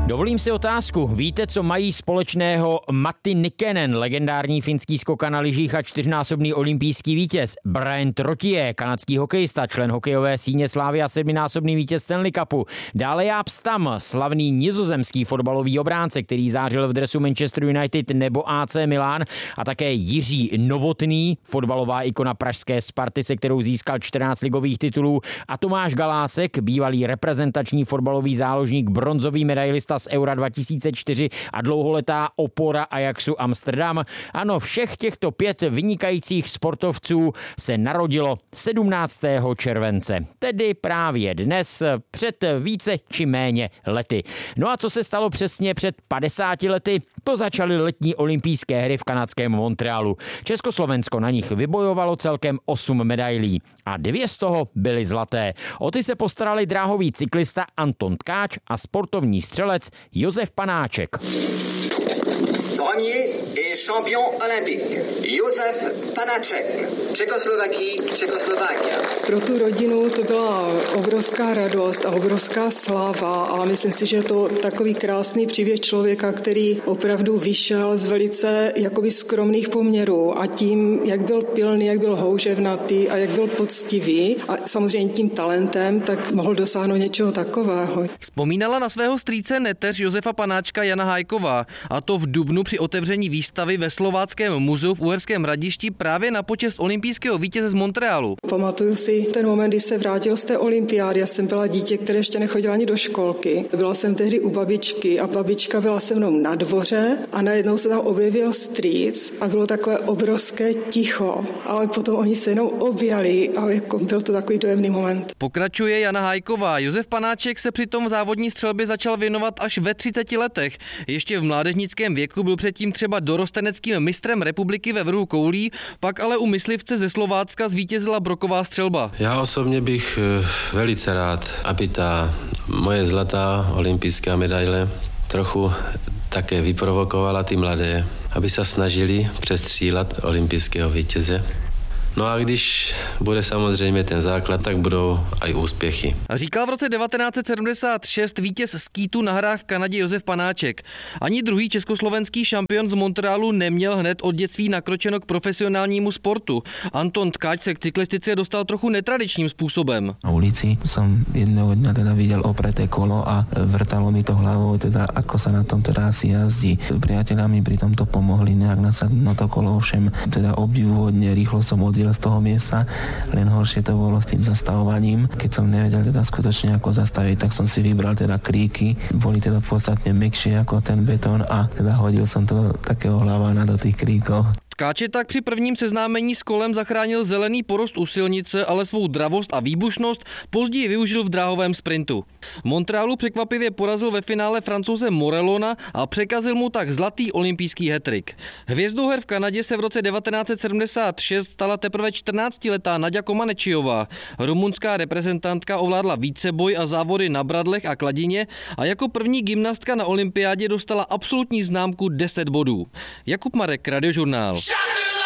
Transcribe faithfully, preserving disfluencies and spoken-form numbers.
Dovolím si otázku. Víte, co mají společného Matti Nykänen, legendární finský skokan na lyžích a čtyřnásobný olympijský vítěz, Brian Trottier, kanadský hokejista, člen hokejové síně Slávy a sedminásobný vítěz Stanley Cupu, dále Jaap Stam, slavný nizozemský fotbalový obránce, který zářil v dresu Manchester United nebo A C Milan, a také Jiří Novotný, fotbalová ikona pražské Sparty, se kterou získal čtrnáct ligových titulů, a Tomáš Galásek, bývalý reprezentační fotbalový záložník, bronzový medailista z Eura dva tisíce čtyři a dlouholetá opora Ajaxu Amsterdam. Ano, všech těchto pět vynikajících sportovců se narodilo sedmnáctého července, tedy právě dnes, před více či méně lety. No a co se stalo přesně před padesáti lety? To začaly letní olympijské hry v kanadském Montrealu. Československo na nich vybojovalo celkem osm medailí a dvě z toho byly zlaté. O ty se postarali dráhový cyklista Anton Tkáč a sportovní střelec Josef Panáček. Premier et champion olympique, Josef Panáček, Čekoslovakie, Čekoslovákia. Pro tu rodinu to byla obrovská radost a obrovská sláva a myslím si, že je to takový krásný příběh člověka, který opravdu vyšel z velice jakoby skromných poměrů a tím, jak byl pilný, jak byl houževnatý a jak byl poctivý a samozřejmě tím talentem, tak mohl dosáhnout něčeho takového. Vzpomínala na svého strýce neteř Josefa Panáčka Jana Hajková, a to v dubnu při otevření výstavy ve Slováckém muzeu v Uherském Hradišti právě na počest olympijského vítěze z Montrealu. Pamatuju si ten moment, kdy se vrátil z té olympiády. Já jsem byla dítě, které ještě nechodilo ani do školky. Byla jsem tehdy u babičky a babička byla se mnou na dvoře a najednou se tam objevil strýc a bylo takové obrovské ticho. Ale potom oni se jenom objali a jako byl to takový dojemný moment. Pokračuje Jana Hajková. Josef Panáček se přitom závodní střelbě začal věnovat až ve třiceti letech. Ještě v mládežnickém věku byl předtím třeba dorosteneckým mistrem republiky ve vrhu koulí, pak ale u myslivce ze Slovácka zvítězila broková střelba. Já osobně bych velice rád, aby ta moje zlatá olympijská medaile trochu také vyprovokovala ty mladé, aby se snažili přestřílet olympijského vítěze. No a když bude samozřejmě ten základ, tak budou i úspěchy. Říkal v roce devatenáct set sedmdesát šest vítěz skítu na hrách v Kanadě Josef Panáček. Ani druhý československý šampion z Montrealu neměl hned od dětství nakročeno k profesionálnímu sportu. Anton Tkáč se k cyklistice dostal trochu netradičním způsobem. Na ulici som jedného dňa teda videl opreté kolo a vrtalo mi to hlavou, teda ako sa na tom teda asi jazdí. Priatelia mi pri tomto pomohli nejak nasadnúť na to kolo, ovšem teda obdivuhodne rýchlo som odjel z toho miesta, len horšie to bolo s tým zastavovaním. Keď som nevedel teda skutočne ako zastaviť, tak som si vybral teda kríky. Boli teda podstatne mäkšie ako ten betón a teda hodil som to takého hlavána do tých kríkov. Tkáče tak při prvním seznámení s kolem zachránil zelený porost u silnice, ale svou dravost a výbušnost později využil v dráhovém sprintu. Montrealu překvapivě porazil ve finále Francouze Morellona a překazil mu tak zlatý olympijský hat-trick. Hvězdou her v Kanadě se v roce devatenáct set sedmdesát šest stala teprve čtrnáctiletá Naďa Comaneciová. Rumunská reprezentantka ovládla víceboj a závody na bradlech a kladině a jako první gymnastka na olympiádě dostala absolutní známku deset bodů. Jakub Marek, Radiožurnál.